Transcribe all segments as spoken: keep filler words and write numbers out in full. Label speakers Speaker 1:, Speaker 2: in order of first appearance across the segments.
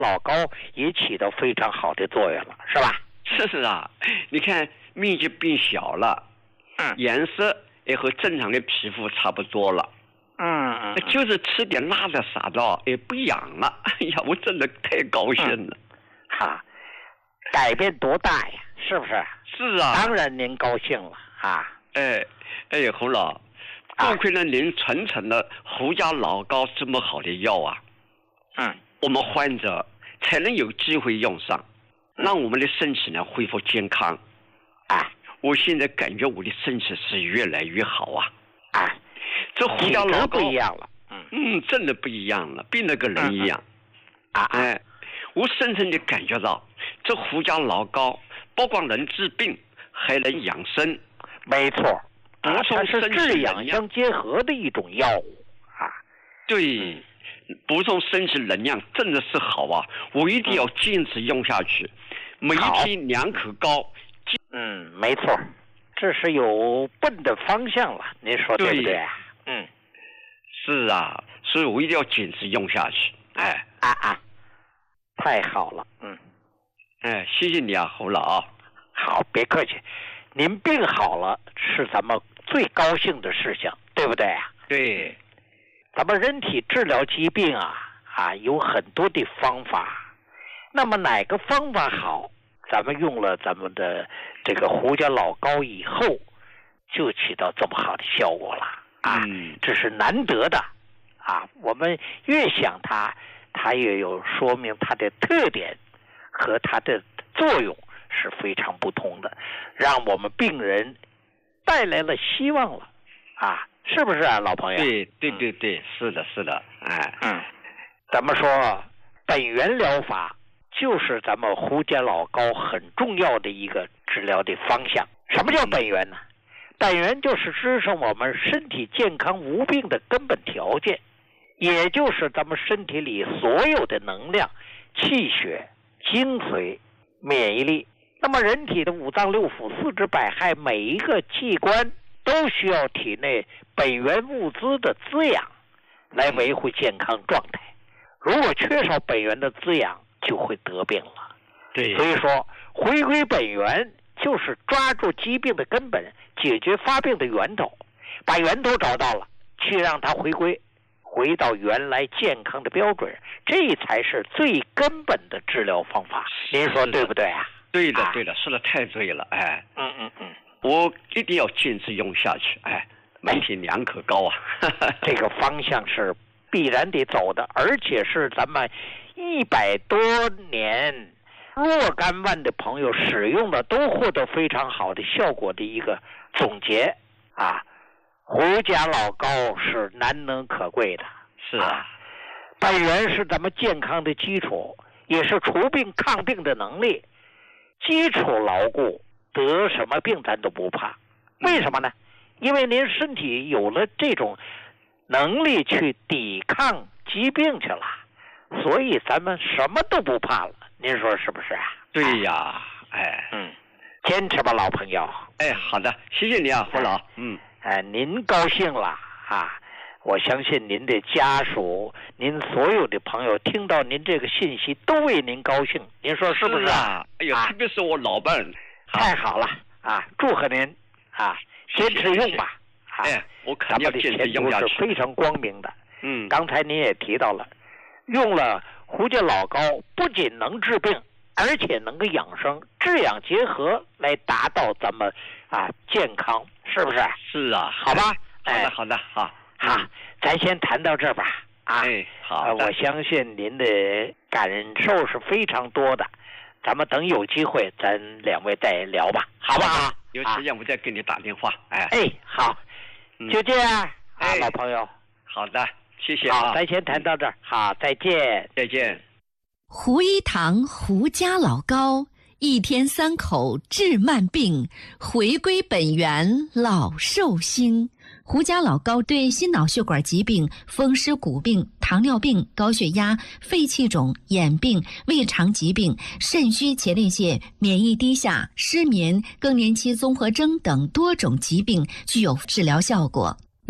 Speaker 1: 老高也起到非常好的作用了，是吧？
Speaker 2: 是啊，你看面积变小了，
Speaker 1: 嗯，
Speaker 2: 颜色也和正常的皮肤差不多了。
Speaker 1: 嗯嗯，
Speaker 2: 就是吃点辣的啥的也不痒了。哎呀，我真的太高兴了。
Speaker 1: 嗯、哈，改变多大呀？是不是？
Speaker 2: 是啊，
Speaker 1: 当然您高兴了啊。
Speaker 2: 哎哎，洪老，多亏了您传承了胡家老高这么好的药啊，
Speaker 1: 嗯，
Speaker 2: 我们患者才能有机会用上，让我们的身体呢恢复健康。
Speaker 1: 啊，
Speaker 2: 我现在感觉我的身体是越来越好啊。
Speaker 1: 啊，
Speaker 2: 这胡家老高
Speaker 1: 不一样了。嗯
Speaker 2: 嗯，真的不一样了，变了个人一样。
Speaker 1: 嗯、啊
Speaker 2: 哎，我深深的感觉到，这胡家老高不光能治病，还能养生。
Speaker 1: 没错，
Speaker 2: 补充
Speaker 1: 是治养相结合的一种药物啊。
Speaker 2: 对，补充身体能量真的是好啊！我一定要坚持用下去，嗯、每一天两口膏。
Speaker 1: 嗯，没错，这是有奔的方向了，您说对不对？嗯，
Speaker 2: 是啊，所以我一定要坚持用下去。哎
Speaker 1: 啊啊，太好了，嗯，
Speaker 2: 哎，谢谢你啊，侯老。
Speaker 1: 好，别客气。您病好了是咱们最高兴的事情，对不对啊？
Speaker 2: 对，
Speaker 1: 咱们人体治疗疾病啊啊有很多的方法，那么哪个方法好，咱们用了咱们的这个胡家老高以后，就起到这么好的效果了啊！
Speaker 2: 嗯，
Speaker 1: 这是难得的啊！我们越想它，它也有说明它的特点和它的作用是非常不同的，让我们病人带来了希望了啊！是不是啊，老朋友？
Speaker 2: 对对对对，嗯、是的，是的，哎，
Speaker 1: 嗯，咱们说本源疗法就是咱们胡家老高很重要的一个治疗的方向。什么叫本源呢？本源就是支撑我们身体健康无病的根本条件，也就是咱们身体里所有的能量、气血、精髓、免疫力。那么人体的五脏六腑、四肢百骸，每一个器官都需要体内本源物资的滋养来维护健康状态。如果缺少本源的滋养，就会得病了。
Speaker 2: 对，
Speaker 1: 所以说回归本源就是抓住疾病的根本，解决发病的源头，把源头找到了，去让它回归回到原来健康的标准，这才是最根本的治疗方法。您说对不对啊？
Speaker 2: 对的，对的，说的太对了，哎，
Speaker 1: 嗯嗯嗯，
Speaker 2: 我一定要坚持用下去，哎，每天两口膏啊，
Speaker 1: 这个方向是必然得走的，而且是咱们一百多年若干万的朋友使用的都获得非常好的效果的一个总结啊。胡家老高是难能可贵的，
Speaker 2: 是啊，
Speaker 1: 本源是咱们健康的基础，也是除病抗病的能力。基础牢固，得什么病咱都不怕。为什么呢？因为您身体有了这种能力去抵抗疾病去了，所以咱们什么都不怕了。您说是不是啊？
Speaker 2: 对呀，哎，
Speaker 1: 嗯，坚持吧，老朋友。
Speaker 2: 哎，好的，谢谢你啊，胡老。嗯，
Speaker 1: 哎，您高兴了啊！我相信您的家属，您所有的朋友听到您这个信息都为您高兴，您说是不是
Speaker 2: 啊？哎呦，特别是我老伴儿，
Speaker 1: 太好了啊！祝贺您啊！坚持用吧。
Speaker 2: 哎，我肯定要坚持用下去。
Speaker 1: 是非常光明的。
Speaker 2: 嗯，
Speaker 1: 刚才您也提到了，用了胡家老高不仅能治病，而且能够养生，治养结合来达到咱们啊健康，是不是？
Speaker 2: 是啊，
Speaker 1: 好吧。
Speaker 2: 好的，好的，好。
Speaker 1: 好，咱先谈到这儿吧。啊，
Speaker 2: 哎，好、
Speaker 1: 呃。我相信您的感受是非常多的，咱们等有机会，咱两位再聊吧，好不好？
Speaker 2: 有时间我再给你打电话。哎，
Speaker 1: 哎，好，嗯、就这样啊，
Speaker 2: 哎、
Speaker 1: 老朋友。
Speaker 2: 好的，谢谢、啊。
Speaker 1: 好，咱先谈到这儿。好，再见，
Speaker 2: 再见。
Speaker 3: 胡一堂胡家老高，一天三口治慢病，回归本源老寿星。胡家老高对心脑血管疾病、风湿骨病、糖尿病、高血压、肺气肿、眼病、胃肠疾病、肾虚前列腺、免疫低下、失眠、更年期综合征等多种疾病具有治疗效果。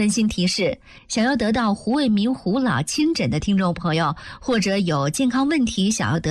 Speaker 3: 温馨提示：想要得到胡卫民胡老亲诊的听众朋友，或者有健康问题想要得